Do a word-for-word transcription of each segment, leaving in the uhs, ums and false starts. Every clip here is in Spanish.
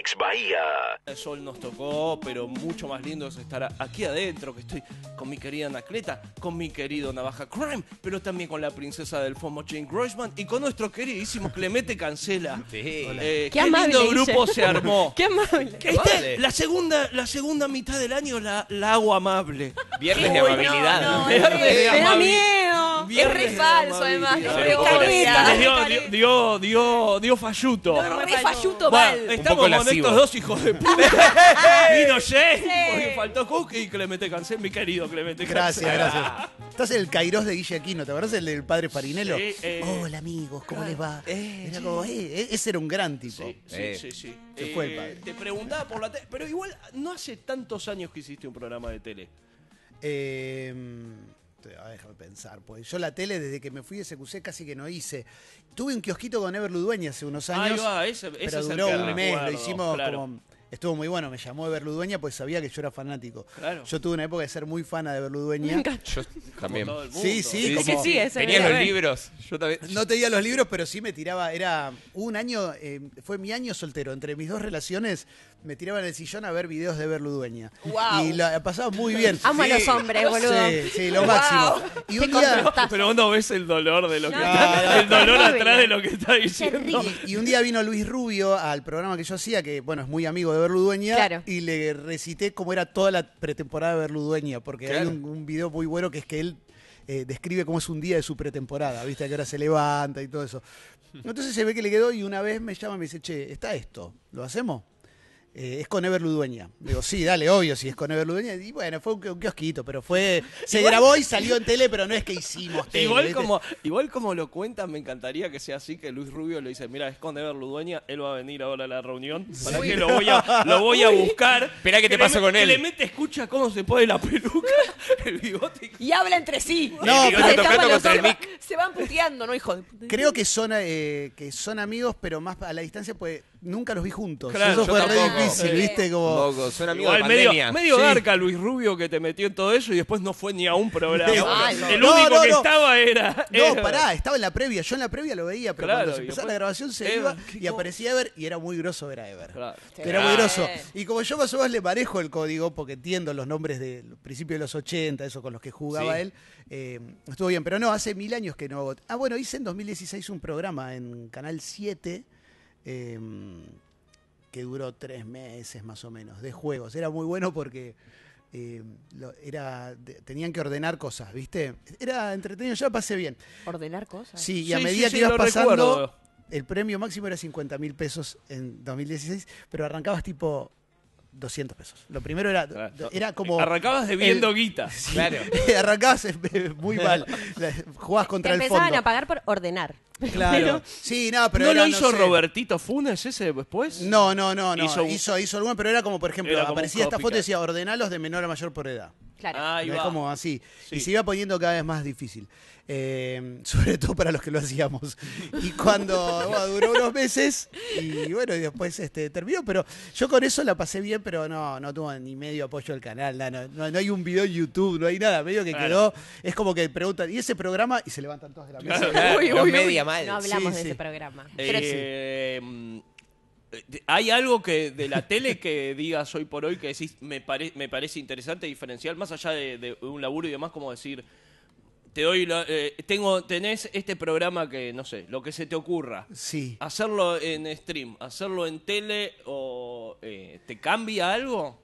Ex Bahía. El sol nos tocó, pero mucho más lindo es estar aquí adentro, que estoy con mi querida Anacleta, con mi querido Navaja Crime, pero también con la princesa del FOMO Jane Grossman y con nuestro queridísimo Clemente Cancela. Sí. Eh, Qué qué amable, lindo Guille. grupo se armó. Qué amable. Que este, la segunda, la segunda mitad del año la, la hago amable. Viernes de Uy, amabilidad. no, no, Viernes de Me da amabil- miedo. Viernes Es re de falso, amabilidad. además, no Sí, re pobre. careta. Les dio, dio, dio, dio, dio falluto. No, re falluto Bueno, mal. estamos poco con lascivo. estos dos hijos de puta. Vino Jay, porque faltó Cook y Clemente Cancel, mi querido Clemente Gracias, Cancel. gracias. Estás en el Kairos de Guille Aquino, ¿te acuerdas el del padre Farinello? Sí, eh, Hola amigos, ¿cómo les va? eh, Era sí. como, eh, ese era un gran tipo. Sí, sí, Eh, sí, sí. se fue el padre. Te preguntaba por la tele, pero igual no hace tantos años que hiciste un programa de tele. Eh, a ver, déjame pensar, pues yo la tele desde que me fui de S Q C casi que no hice. Tuve un kiosquito con Ever Ludueña hace unos años, Ahí va, ese, ese pero es el duró que un mes, recuerdo, lo hicimos claro. como... Estuvo muy bueno, me llamó Ever Ludueña pues sabía que yo era fanático. Claro. Yo tuve una época de ser muy fan de Ever Me Ludueña. encanta. Yo también. Todo el mundo. Sí, sí, Sí, como... Que sí, ese Tenías es. los libros. Yo también. No tenía los libros, pero sí me tiraba, era un año, eh, fue mi año soltero. Entre mis dos relaciones me tiraba en el sillón a ver videos de Ever Ludueña. Guau. Y la pasaba muy bien. Amo a Sí. los hombres, boludo. Sí, sí, lo Guau. máximo. Y un Te día, contrastás. Pero vos no ves el dolor de lo que No, está, el dolor terrible. atrás de lo que está diciendo. y, y un día vino Luis Rubio al programa que yo hacía, que bueno, es muy amigo de Ever Ludueña, Claro. y le recité cómo era toda la pretemporada de Ever Ludueña, porque hay Claro. un, un video muy bueno que es que él eh, describe cómo es un día de su pretemporada, viste, a qué hora se levanta y todo eso. Entonces se ve que le quedó y una vez me llama y me dice, che, está esto, ¿lo hacemos? Eh, es con Ever Ludueña. Digo, sí, dale, obvio, si es con Ever Ludueña. Y bueno, fue un, un kiosquito, pero fue. Se grabó y salió en tele, pero no es que hicimos tele. Igual ¿viste? como, igual como lo cuentan, me encantaría que sea así, que Luis Rubio le dice, mira, es con Ever Ludueña, él va a venir ahora a la reunión, para que lo voy a, lo voy a buscar. Esperá qué te pasó con él. Clemente escucha cómo se pone la peluca, el bigote. Y habla entre sí. No, El bigote pero- Se tocando tapan los contra el ojos. mic. Se van puteando, ¿no, hijo de puta? Creo que son, eh, que son amigos, pero más a la distancia, pues nunca los vi juntos. Claro, Eso yo fue re tampoco. difícil, Sí. ¿viste? Como. Poco, son amigos Igual de medio, pandemia. medio Sí. garca Luis Rubio que te metió en todo eso y después no fue ni a un programa. Ay, no. El No, único no, que no. estaba era... No, era- pará, estaba en la previa. Yo en la previa lo veía, pero Claro, cuando se y empezaba después- la grabación se Ever, iba ¿qué y co- aparecía Ever y era muy grosso ver a Ever. Claro. Era muy Bien. groso. Y como yo más o menos le manejo el código, porque entiendo los nombres de principios de los ochenta, eso con los que jugaba Sí. él, eh, estuvo bien. Pero no, hace mil años que no hago. Ah, bueno, hice en dos mil dieciséis un programa en Canal siete eh, que duró tres meses más o menos, de juegos. Era muy bueno porque eh, lo- era, de- tenían que ordenar cosas, ¿viste? Era entretenido, yo la pasé bien. Ordenar cosas. Sí, y a Sí, medida sí, que sí, ibas lo pasando, recuerdo. el premio máximo era cincuenta mil pesos en dos mil dieciséis, pero arrancabas tipo doscientos pesos. Lo primero era, Claro. era como... Arrancabas debiendo el- guita. Claro. arrancabas eh, muy mal. Jugabas contra el Empezaban fondo. a pagar por ordenar. Claro. Sí, no, pero ¿No era, lo hizo sé. Robertito Funes ese después? No, no, no, no. Hizo Hizo, un- hizo, alguno, pero era como, por ejemplo, Era como un aparecía esta foto y copycat. decía, ordenalos de menor a mayor por edad. Claro. Ahí Es va. como así. Sí. Y se iba poniendo cada vez más difícil. Eh, sobre todo para los que lo hacíamos. Y cuando bueno, duró unos meses y bueno, y después este, terminó. Pero yo con eso la pasé bien, pero no, no tuvo ni medio apoyo del canal. No, no, no, no hay un video en YouTube, no hay nada. Medio que Claro. quedó. Es como que preguntan, ¿y ese programa? Y se levantan todos de la mesa. Claro, Uy, los uy, uy. media mal. No hablamos Sí, de sí. ese programa. Pero sí. Eh, mm, eh, ¿Hay algo que de la tele que digas hoy por hoy que decís me, pare- me parece interesante, diferencial, más allá de, de un laburo y demás, como decir, te doy la- eh, tengo tenés este programa que, no sé, lo que se te ocurra, Sí. hacerlo en stream, hacerlo en tele o eh, ¿te cambia algo?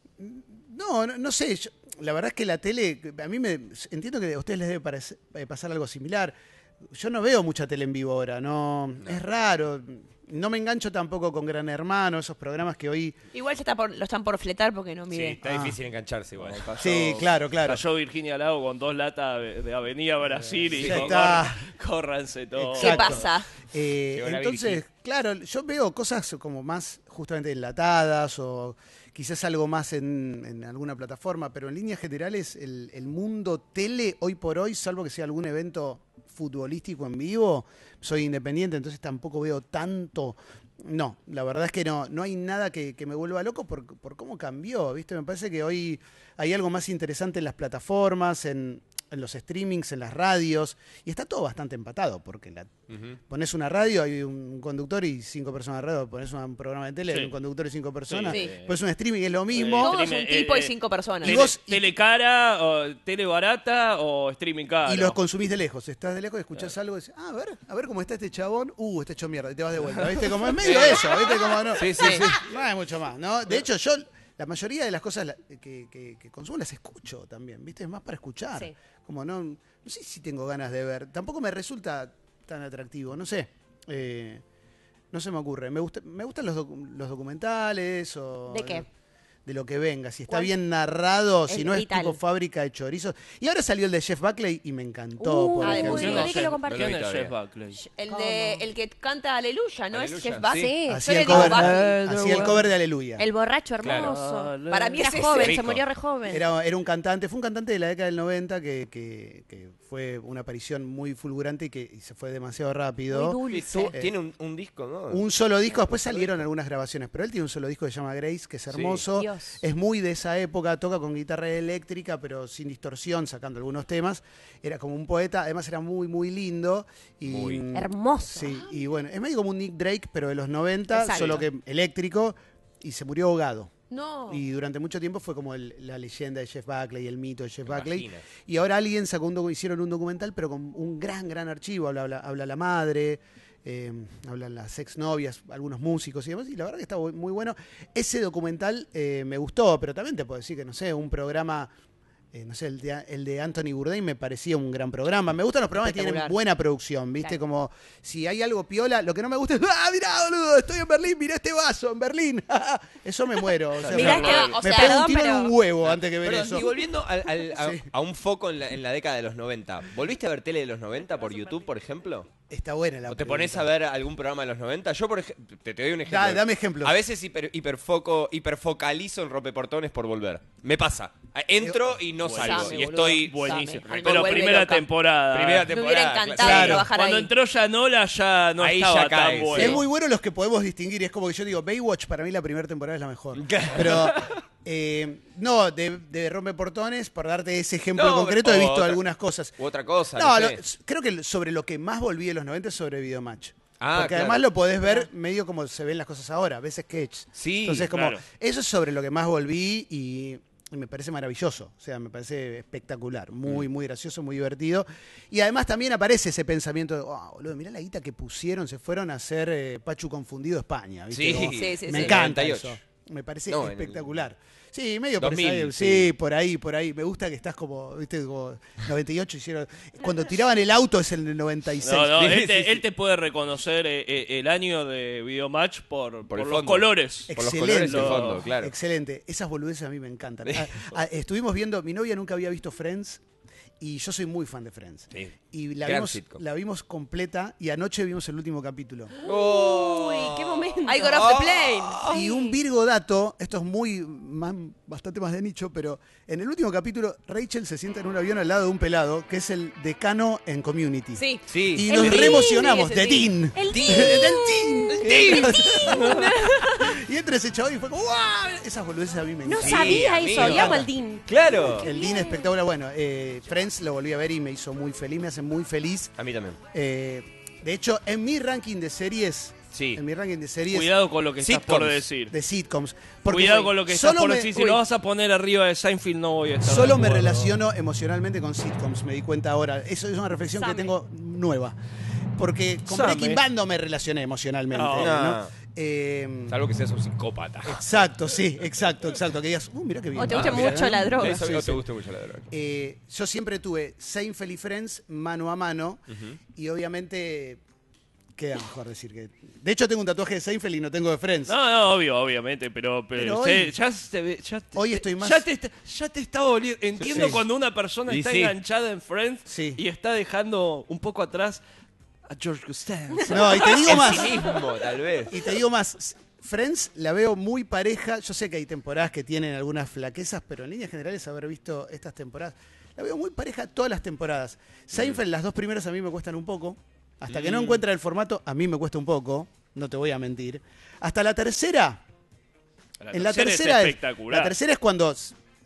No, no, no sé. yo- la verdad es que la tele, a mí me entiendo que a ustedes les debe parecer- eh, pasar algo similar. Yo no veo mucha tele en vivo ahora, no, es raro. No me engancho tampoco con Gran Hermano, esos programas que hoy. Igual se está por- lo están por fletar porque no Sí, mide. está Ah. difícil engancharse igual. Cayó- Sí, claro, claro. Cayó Virginia Lago con dos latas de, de Avenida Brasil y Ya dijo, está. "Cor- córranse todos. ¿Qué Exacto. pasa? Eh, Llegó la entonces, Virgi. claro, yo veo cosas como más justamente enlatadas o quizás algo más en, en alguna plataforma, pero en líneas generales el, el mundo tele hoy por hoy, salvo que sea algún evento futbolístico en vivo, soy independiente, entonces tampoco veo tanto. No, la verdad es que no, no hay nada que, que me vuelva loco por, por cómo cambió, ¿viste? Me parece que hoy hay algo más interesante en las plataformas, en en los streamings, en las radios, y está todo bastante empatado, porque la, Ujú. pones una radio, hay un conductor y cinco personas alrededor, pones un programa de tele, Sí. hay un conductor y cinco personas, Sí. pones un streaming, es lo Eh, mismo. Todo es stream- un tipo eh, y cinco personas. y Tele, vos- y- tele cara, o tele barata o streaming caro. Y los consumís de lejos. Estás de lejos, escuchás algo y dices, ah, a ver, a ver cómo está este chabón. Uh, este hecho mierda. Y te vas de vuelta. ¿Viste? Como es medio eso. ¿Viste? Como no. Sí, sí, sí. No hay mucho más, ¿no? De hecho, yo la mayoría de las cosas la- que, que, que consumo las escucho también. ¿Viste? Es más para escuchar. Sí. Como no, no sé si tengo ganas de ver. Tampoco me resulta tan atractivo. No sé. Eh, no se me ocurre. Me, gusta, me gustan los, docu- los documentales o... ¿De qué? De lo que venga, si está ¿Cuál? bien narrado, si El no es vital. tipo fábrica de chorizos. Y ahora salió el de Jeff Buckley y me encantó. Uh, por ah, de ejemplo. música. ¿Quién vi es que lo Jeff- compartió. ¿Quién es Todavía. Jeff Buckley? El, ¿Cómo? de, el que canta Aleluya, ¿no? Aleluya, Es Jeff sí. Buckley. Sí. Yo Hacía le el digo cover, Buckley. hacía el cover de Aleluya. El borracho Claro. hermoso. Para mí Era es ese. joven, se Rico. murió re joven. Era, era un cantante, fue un cantante de la década del noventa que, que- que fue una aparición muy fulgurante y que y se fue demasiado rápido. Muy Y dulce. tú- tiene un, un disco, ¿no? Un solo disco, después salieron algunas grabaciones, pero él tiene un solo disco que se llama Grace, que es hermoso. Dios. Es muy de esa época, toca con guitarra eléctrica, pero sin distorsión, sacando algunos temas. Era como un poeta, además era muy, muy lindo. Y, Muy. Hermoso. Sí, y bueno, es medio como un Nick Drake, pero de los noventa, Exacto. solo que eléctrico, y se murió ahogado. No. Y durante mucho tiempo fue como el- la leyenda de Jeff Buckley, el mito de Jeff Me Buckley. imagino. Y ahora alguien sacó un docu- hicieron un documental, pero con un gran, gran archivo. Habla, habla, habla la madre, eh, hablan las exnovias, algunos músicos y demás. Y la verdad que está bu- muy bueno. Ese documental eh, me gustó, pero también te puedo decir que, no sé, un programa... eh, no sé, el de, el de Anthony Bourdain me parecía un gran programa. Me gustan los programas que tienen Espectacular. buena producción, ¿viste? Claro. Como si hay algo piola, lo que no me gusta es, ¡ah, mirá, boludo! Estoy en Berlín, mirá este vaso, en Berlín. Eso me muero. O sea, Mirá me, este- me o sea, pego un perdón, tiro en pero- un huevo antes que ver Perdón, eso. y volviendo al- al- a, Sí. a un foco en la, en la década de los noventa, ¿volviste a ver tele de los noventa por YouTube, por ejemplo? Está buena la ¿O te pregunta. pones a ver algún programa de los noventa? Yo, por ejemplo, te, te doy un ejemplo. Da- dame ejemplos. A veces hiper, hiperfoco, hiperfocalizo en rompeportones por volver. Me pasa. Entro y no Buenísimo, salgo. Y boludo. estoy... Buenísimo. Same. Pero Vuelve primera loca. temporada. Primera Me temporada. hubiera encantado Claro. trabajar Cuando ahí. entró Yanola ya no Ahí estaba ya cae, tan sí. bueno. Es muy bueno los que podemos distinguir. Es como que yo digo, Baywatch, para mí la primera temporada es la mejor. Pero, eh, no, de, de Rompe Portones, por darte ese ejemplo No, concreto, he visto otra- algunas cosas. U otra cosa. No, No, lo- sé. creo que sobre lo que más volví de los noventa es sobre Videomatch. Ah, Porque claro. además lo podés ver medio como se ven las cosas ahora, ves sketch. Sí, Entonces, como, claro. eso es sobre lo que más volví y, y me parece maravilloso. O sea, me parece espectacular. Muy, Mm. muy gracioso, muy divertido. Y además también aparece ese pensamiento de, oh, boludo, mirá la guita que pusieron, se fueron a hacer eh, Pachu Confundido España. ¿viste? Sí. Como- Sí, sí, me sí. encanta noventa y ocho. eso. Me parece No, en el- espectacular. Sí, medio por dos mil, ahí. Sí, sí. por ahí, por ahí. Me gusta que estás como, viste, como noventa y ocho hicieron. Cuando tiraban el auto es en el noventa y seis. No, no, Sí, él, te, sí, sí. él te puede reconocer eh, eh, el año de Videomatch por, por, el los fondo. colores. Por los Excelente. colores y el fondo, claro. Excelente. Esas boludeces a mí me encantan. Ah, ah, estuvimos viendo, mi novia nunca había visto Friends y yo soy muy fan de Friends. Sí. Y la Gran vimos, sitcom. la vimos completa y anoche vimos el último capítulo. Uy, qué momento. I got off the plane. Y un Virgo dato, esto es muy más, bastante más de nicho, pero en el último capítulo Rachel se sienta en un avión al lado de un pelado que es el decano en Community. Sí. Sí. Y El nos Dean, reemocionamos, sí, de ese Dean. Dean. El Del Dean. Y entra ese chaval y fue como, ¡guau! Esas boludeces a mí me No encantan. Sí, sabía amigo. eso. Llamo al Dean. Claro. El Dean espectacular. Bueno, eh, Friends lo volví a ver y me hizo muy feliz, me hace muy feliz. A mí también. Eh, de hecho, en mi ranking de series, Sí. en mi ranking de series Cuidado con lo que estás Sitcoms. por decir. de sitcoms, porque Cuidado con lo que estás solo por me- decir. Si uy, lo vas a poner arriba de Seinfeld no voy a estar. solo de me acuerdo. relaciono emocionalmente con sitcoms, me di cuenta ahora. Eso es una reflexión Same. que tengo nueva. Porque con Same. Breaking Bad no me relacioné emocionalmente. No. ¿no? No. Eh, Salvo que seas un psicópata. exacto, sí, exacto, exacto. Que digas, uh, mirá qué bien. O te gusta Ah, mucho la droga. Eso Sí, no sí. te gusta mucho la droga. Eh, yo siempre tuve Seinfeld y Friends mano a mano y obviamente queda mejor decir que... De hecho tengo un tatuaje de Seinfeld y no tengo de Friends. No, no, obvio, obviamente, pero, pero, Pero se- hoy- ya, se ve- ya te- hoy estoy más- Ya te, está- ya te está doliendo. Entiendo Sí. cuando una persona Y está sí. enganchada en Friends Sí. y está dejando un poco atrás a George Costanza. No, y te digo En más. sí mismo, tal vez. Y te digo más. Friends la veo muy pareja. Yo sé que hay temporadas que tienen algunas flaquezas, pero en líneas generales haber visto estas temporadas, la veo muy pareja todas las temporadas. Seinfeld, las dos primeras a mí me cuestan un poco. Hasta que no Mm. encuentra el formato, a mí me cuesta un poco. No te voy a mentir. Hasta la tercera. La en la tercera es tercera es, espectacular. la tercera es cuando s-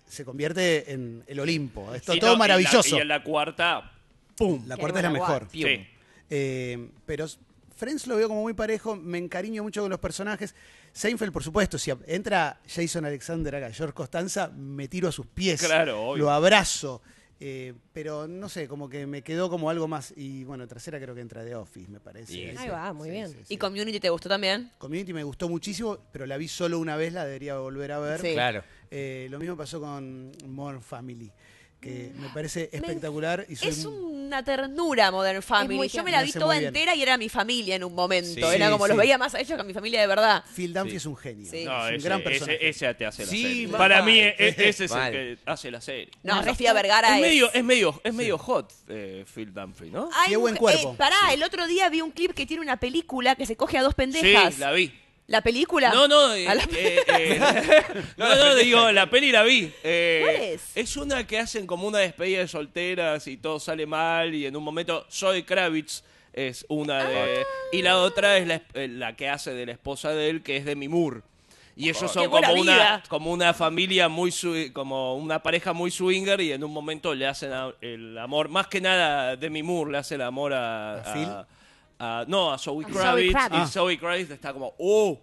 se convierte en el Olimpo. Esto Y todo no, y la- maravilloso. Y en la cuarta, ¡pum! La Qué cuarta es la buena mejor. Sí. Eh, pero Friends lo veo como muy parejo, me encariño mucho con los personajes. Seinfeld, por supuesto, si entra Jason Alexander acá, George Costanza, me tiro a sus pies. Claro, obvio. Lo abrazo. Eh, pero no sé, como que me quedó como algo más. Y bueno, tercera creo que entra The Office, me parece. Sí. Ahí va, muy bien. sí, sí. ¿Y Community te gustó también? Community me gustó muchísimo, pero la vi solo una vez, la debería volver a ver. Sí. Claro. Eh, lo mismo pasó con Modern Family, que me parece espectacular. Y soy Es un- una ternura Modern Family. muy Yo me tierno. la Me vi hace toda muy bien. entera y era mi familia en un momento. Sí. Era Sí, como los sí. veía más a ellos que a mi familia de verdad. Phil Dunphy Sí. es un genio. Sí. No, es un ese, gran ese, personaje. ese te hace la Sí, serie. mal. Para mí, e- ese es Mal. el que hace la serie. No, No, Sofía Vergara Es es... medio, es medio, es medio hot, eh, Phil Dunphy, ¿no? Hay Tiene buen un- cuerpo. eh, pará, el otro día vi un clip que tiene una película que se coge a dos pendejas. Sí, la vi. ¿La película? No, no, eh, A la- eh, eh, no, no, digo, la peli la vi. Eh, ¿Cuál es? Es una que hacen como una despedida de solteras y todo sale mal y en un momento Zoe Kravitz es una de... Y la otra es la, eh, la que hace de la esposa de él, que es Demi Moore. Y ellos Qué son buena como una, vida. como una familia muy, swi- como una pareja muy swinger y en un momento le hacen a- el amor, más que nada Demi Moore le hace el amor a... ¿A Phil? a- no, a Zoe A Kravitz. Zoe Kravitz. Y Ah. Zoe Kravitz está como, ¡oh!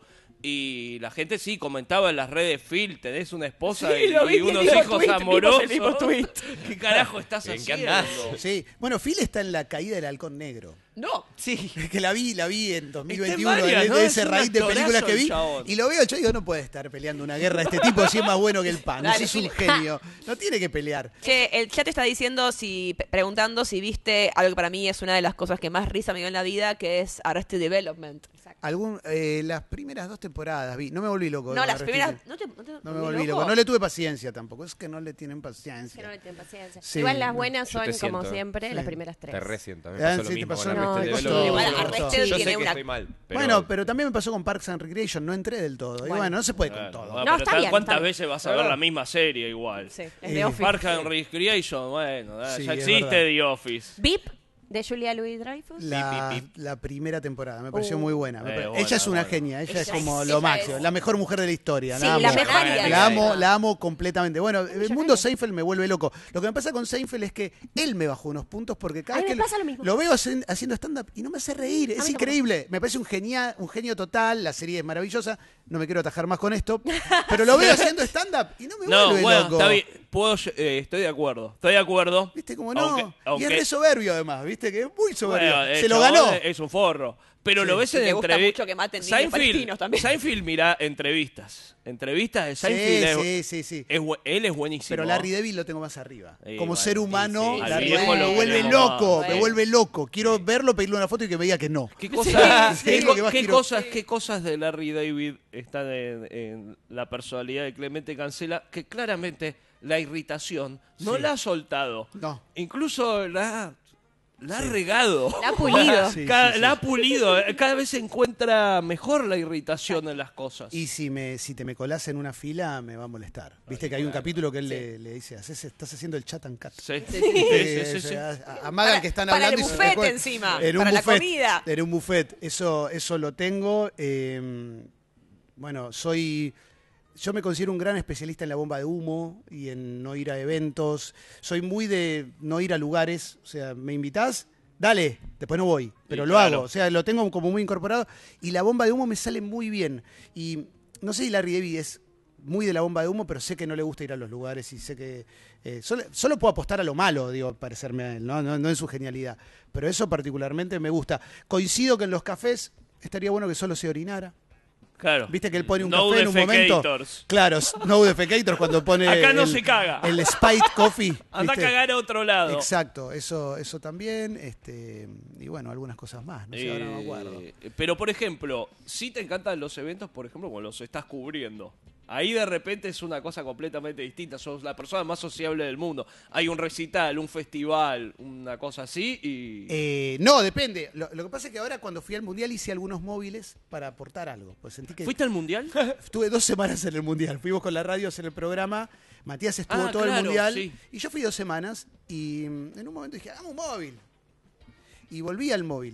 Y la gente sí comentaba en las redes, Phil, tenés una esposa Sí, y, lo vi y en el unos mismo hijos tweet, vimos el amorosos. mismo tweet. ¿Qué carajo estás ¿En qué haciendo? andás? Sí, bueno, Phil está en la caída del halcón negro. No. Sí. Que la vi, la vi en dos mil veintiuno, Está en varias, de, ¿no? de Es ese un raíz de actorazo películas que el vi. chabón. Y lo veo, yo digo, no puede estar peleando una guerra este tipo si es más bueno que el pan. Dale, Ese es un Phil. genio. No tiene que pelear. Che, el chat está diciendo, si pe- preguntando si viste algo que para mí es una de las cosas que más risa me dio en la vida, que es Arrested Development. Algún, eh, las primeras dos temporadas vi. No me volví loco. No, con las Arrested. primeras... ¿No, te, no, te- No me volví loco. loco? No le tuve paciencia tampoco. Es que no le tienen paciencia. Que no le tienen paciencia. Sí, Igual las no, buenas yo son, te siento, como siempre, sí. las primeras tres. Te resiento. Me Ah, pasó lo sí, te mismo pasó, con no, Arrested te costó. Development. Igual Yo Arrested sé Yo sé tiene que una... estoy mal. Pero Bueno, pero también me pasó con Parks and Recreation. No entré del todo. Y Bueno. bueno, no se puede con Claro, todo. bueno, No, pero está tal- bien, ¿cuántas está bien. veces vas a ver la misma serie igual? Sí, es Eh, de Office. Park and Recreation, bueno, ah, Sí, ya es existe verdad. The Office. V I P de Julia Louis-Dreyfus. La, Pip, pip, la primera temporada me pareció Uh. muy buena. Me Eh, pare- buena, ella es una buena. genia, ella, Ella es como es- lo ella máximo, es- la mejor mujer de la historia. Sí, la la amo. mejor Millonaria, y La ella. amo, la amo completamente. Bueno, el Millonaria. mundo Seinfeld me vuelve loco. Lo que me pasa con Seinfeld es que él me bajó unos puntos porque cada A mí vez me que pasa lo mismo. lo veo hacen- haciendo stand-up y no me hace reír. Es tampoco. increíble. Me parece un, genia, un genio total. La serie es maravillosa. No me quiero atajar más con esto. Pero lo veo haciendo stand-up y no me No, vuelve bueno, loco. está bien. Puedo, eh, estoy de acuerdo. Estoy de acuerdo. ¿Viste cómo no? Aunque- Y aunque- es re soberbio además, ¿viste? Que es muy soberbio. Bueno, el Se lo chabón ganó. Es un forro. Pero Sí. lo ves Y en le gusta entrevistas. mucho que maten niños palestinos también. Seinfeld mira entrevistas. Entrevistas de Sí, Seinfeld. es- sí, sí, sí. es bu- él es buenísimo. Pero Larry David lo tengo más arriba. Sí, Como bueno, ser humano, sí, sí. Larry Al David viejo me lo vuelve queremos loco, más. me Sí. vuelve loco. Quiero verlo, pedirle una foto y que me diga que no. ¿Qué, cosas, Sí, qué, sí, co- que más qué quiero. cosas, ¿Qué cosas de Larry David están en, en la personalidad de Clemente Cancela que claramente la irritación no Sí. la ha soltado? No. Incluso la, la ha regado. La ha pulido. Sí, Cada- sí, sí. La ha pulido. Eh, Cada vez se encuentra mejor la irritación en las cosas. Y si me si te me colás en una fila, me va a molestar. Viste que hay un capítulo que él le, le dice, "Haces- estás haciendo el chat and cut. Sí, sí, Sí, sí, sí, sí, sí. a- Amagan Para- que están para el hablando. y se buffet recuerdan. encima, En un para la buffet, comida. En un buffet. Eso, eso lo tengo. eh, bueno, soy. Yo me considero un gran especialista en la bomba de humo y en no ir a eventos. Soy muy de no ir a lugares. O sea, me invitás, dale, después no voy, pero Sí, lo claro. hago. O sea, lo tengo como muy incorporado. Y la bomba de humo me sale muy bien. Y no sé si Larry David es muy de la bomba de humo, pero sé que no le gusta ir a los lugares y sé que... eh, solo, solo puedo apostar a lo malo, digo, parecerme a él, ¿no? No, no en su genialidad. Pero eso particularmente me gusta. Coincido que en los cafés estaría bueno que solo se orinara. Claro. Viste que él pone un No café en un momento. defecators. Claro, no defecators cuando pone. Acá no el, se caga. El Spiked Coffee. Anda a ¿viste? cagar a otro lado. Exacto, eso, eso también. Este, y bueno, algunas cosas más. No sé, ahora no me acuerdo. Eh, pero, por ejemplo, si te encantan los eventos, por ejemplo, cuando los estás cubriendo. Ahí de repente es una cosa completamente distinta. Sos la persona más sociable del mundo. Hay un recital, un festival, una cosa así y... Eh, no, depende. Lo, lo que pasa es que ahora cuando fui al Mundial hice algunos móviles para aportar algo. Pues sentí que ¿Fuiste al mundial? estuve dos semanas en el Mundial. Fuimos con la radio a hacer el programa. Matías estuvo Ah, todo el claro, Mundial. sí. Y yo fui dos semanas y mm, en un momento dije, hagamos un móvil. Y volví al móvil.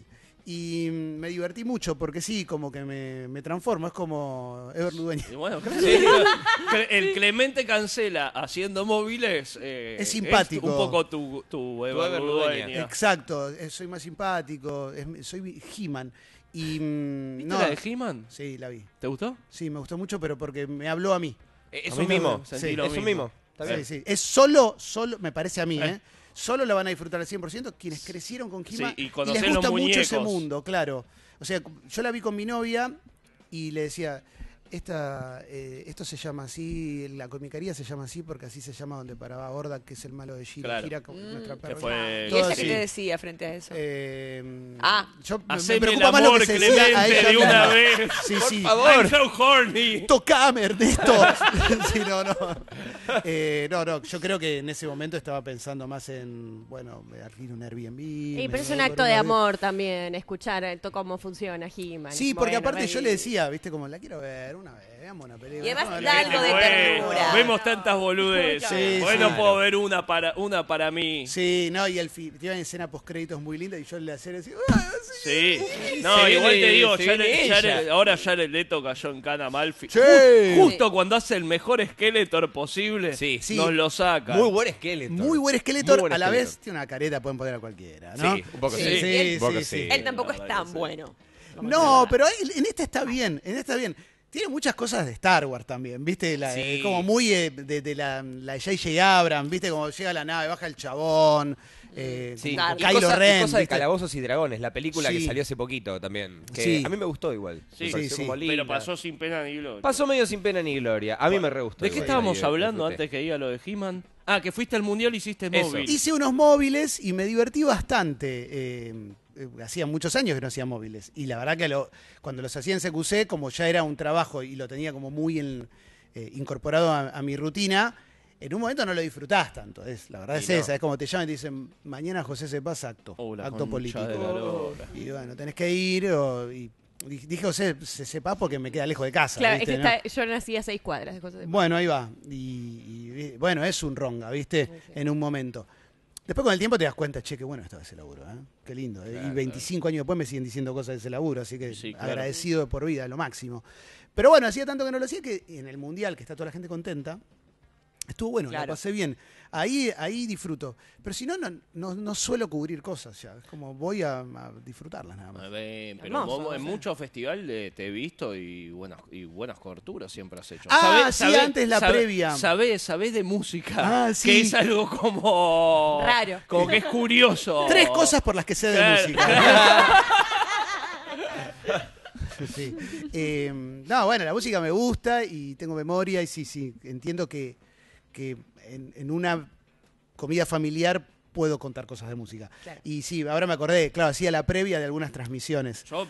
Y me divertí mucho porque sí, como que me, me transformo, es como Ever Ludueña. Y bueno, sí, el Clemente Cancela haciendo móviles eh, Es simpático. un poco tu, tu Ever Ever Ludueña. Ludueña. Exacto, eh, soy más simpático, es- soy He-Man. Y, mm, ¿Viste no, la de He-Man? sí, la vi. ¿Te gustó? Sí, me gustó mucho, pero porque me habló a mí. Eh, Es A mí un me mimo. sentí Sí, lo Es un mismo. mimo. Está bien. Sí, sí. Es solo, solo, me parece a mí, Eh. ¿eh? Solo la van a disfrutar al cien por ciento quienes crecieron con He-Man Sí, y y conocen les gusta los mucho ese muñecos. mundo, claro. O sea, yo la vi con mi novia y le decía, esta, eh, esto se llama así, la comicaría se llama así porque así se llama donde paraba Hordak, que es el malo de Gira, Claro. Gira con Mm. nuestra Que perra. fue- ¿Y Todo ella así. qué te decía frente a eso? Eh, Ah. yo, me- me Haceme el preocupa más lo amor, que se decía a Clemente, ella de una misma. vez. Sí, sí. I'm so horny. Tocame, Ernesto. Sí, no, no. Eh, no, no. Yo creo que en ese momento estaba pensando más en, bueno, me alquilo un Airbnb. Y me pero es voy un por acto una de vez. amor también, escuchar eh, to- cómo funciona He-Man. Sí, porque Bueno, aparte yo re- le decía, viste, como la quiero ver una vez, veamos una película. Y además Vamos a da ver. algo de Bueno, ternura. Vemos tantas boludeces. Sí, bueno, sí. puedo ver una para, una para mí. Sí, no, y el fi- te iba en escena post créditos muy linda y yo le hacía decir, "Ah, sí". Sí. No, Se igual viene- te digo, se ya viene le- ya ella. le- ahora ya le Leto cayó en cana Malfi. Sí. Ju- Justo cuando hace el mejor Skeletor posible, Sí. Sí. nos lo saca. Muy buen Skeletor. Muy buen Skeletor, Muy buen a la Skeletor. vez tiene una careta, pueden poner a cualquiera, ¿no? Sí, un poco Sí. sí. Sí, Un poco sí, sí. sí. Él tampoco la es verdad tan que sí. bueno. No, pero él- en esta está bien, en esta está bien. Tiene muchas cosas de Star Wars también, ¿viste? La- Sí. eh, como muy eh, de, de la, la de J J Abrams, ¿viste? Como llega la nave, baja el chabón, eh, Sí, como y Kylo cosa, y Ren, cosa de ¿viste? Calabozos y Dragones, la película que Sí. salió hace poquito también. Que Sí. a mí me gustó igual. Sí, Me pareció sí, como sí. linda. Pero pasó sin pena ni gloria. Pasó medio sin pena ni gloria. A mí me re gustó. ¿De qué igual, estábamos la- la hablando disfruté. antes que diga lo de He-Man? Ah, que fuiste al mundial y hiciste Eso. móvil. Hice unos móviles y me divertí bastante. eh, eh, hacía muchos años que no hacía móviles. Y la verdad que lo- cuando los hacía en C Q C, como ya era un trabajo y lo tenía como muy en- eh, incorporado a, a mi rutina, en un momento no lo disfrutás tanto. Es, la verdad Y es no. esa. Es como te llaman y te dicen, mañana José se pasa acto. Oh, la acto concha político. de la lora. Y bueno, tenés que ir. o- y dije José, se sepa porque me queda lejos de casa. Claro, es ¿viste, que no? está- yo nací a seis cuadras de cosas de Bueno, ahí va. Y, y, bueno, es un ronga, ¿viste? Sí, sí. En un momento. Después con el tiempo te das cuenta, che, qué bueno estaba ese laburo, ¿eh? Qué lindo. ¿eh? Y veinticinco años después me siguen diciendo cosas de ese laburo, así que Sí, claro. agradecido de por vida, lo máximo. Pero bueno, hacía tanto que no lo hacía que en el Mundial, que está toda la gente contenta, estuvo bueno, la Claro. pasé bien. Ahí, ahí disfruto. Pero si no, no, no, no suelo cubrir cosas ya. Es como voy a, a disfrutarlas nada A más. ver, pero Hermoso, vos en o sea. muchos festivales te he visto y buenas, y buenas coberturas siempre has hecho. Ah, sí, antes la previa. Sabés, sabés de música, Ah, sí. que es algo como... Raro. Como que es curioso. Tres cosas por las que sé de Claro. música. Sí. Eh, no, bueno, la música me gusta y tengo memoria y sí, sí, entiendo que, que en, en una comida familiar puedo contar cosas de música. Claro. Y sí, ahora me acordé, claro, hacía la previa de algunas transmisiones. Yo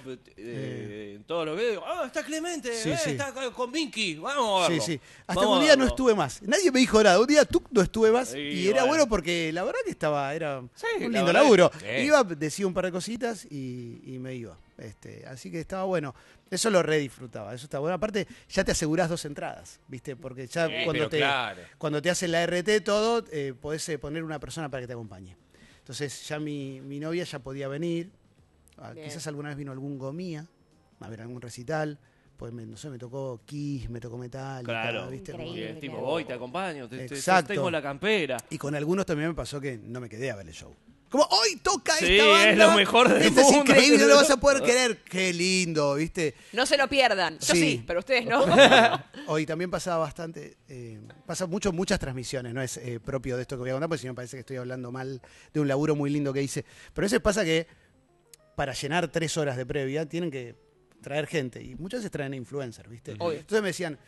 eh, en todos los videos, ah, está Clemente, Sí, eh, sí. está con- con Vinky, vamos a Sí, verlo. sí. Hasta Vamos que un a día no verlo. estuve más. Nadie me dijo nada. Un día tú no estuve más Sí, y era bueno. bueno porque la verdad que estaba, era Sí, un la lindo verdad laburo. que- sí. Iba, decía un par de cositas y, y me iba. Este, así que estaba bueno. Eso lo re disfrutaba. Eso está bueno. Aparte, ya te asegurás dos entradas, ¿viste? Porque ya Sí, cuando, pero te, claro. cuando te hacen la R T todo, eh, podés eh, poner una persona para que te acompañe. Entonces ya mi, mi novia ya podía venir. Ah, Bien. quizás alguna vez vino algún Gomía a ver algún recital. Pues me, no sé, me tocó Kiss, me tocó Metallica, Claro. ¿viste? Como- Y Increíble. es tipo, claro. voy, te acompaño, te, te- te- Exacto. tengo la campera. Y con algunos también me pasó que no me quedé a ver el show. Como, hoy toca Sí, esta banda. es lo mejor del Esto es mundo. increíble, no lo vas a poder creer. Qué lindo, ¿viste? No se lo pierdan. Yo Sí. sí, pero ustedes no. Hoy también pasaba bastante, eh, pasa mucho, muchas transmisiones, no es eh, propio de esto que voy a contar, porque si no me parece que estoy hablando mal de un laburo muy lindo que hice. Pero a veces pasa que para llenar tres horas de previa tienen que traer gente, y muchas veces traen influencers, ¿viste? Obvio. Entonces me decían,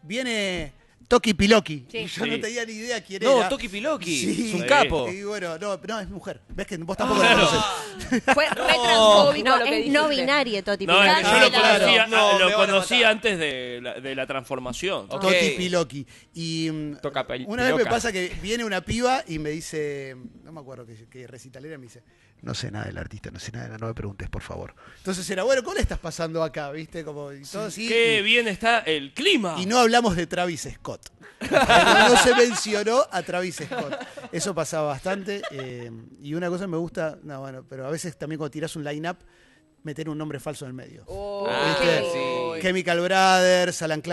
viene Toki Piloki, Sí. y yo Sí. no tenía ni idea quién No, era. Toki Piloki. Sí. Es un Sí. capo. Y bueno, no, no, es mujer. ¿Ves que vos tampoco Claro. la conoces? Fue re transfóbico No, lo que es dijiste. no binario, Toti. No, es que yo Piloki. lo Claro. conocía, No, ah, me lo van a conocí matar. antes de la, de la transformación. Ok. Toti Piloki. Y mm, Toca pel- una vez me piloca. pasa que viene una piba y me dice, no me acuerdo qué, qué recitalera, me dice, no sé nada del artista, no sé nada, no me preguntes, por favor. Entonces era, bueno, ¿cómo le estás pasando acá? ¿Viste? Como, y todo así. Qué y- bien está el clima. Y no hablamos de Travis Scott. No se mencionó a Travis Scott. Eso pasaba bastante. eh, y una cosa me gusta, no, bueno, pero a veces también cuando tirás un line-up, meter un nombre falso en el medio. Oh, Ah, ¿Viste? sí. Chemical Brothers, Alan Clark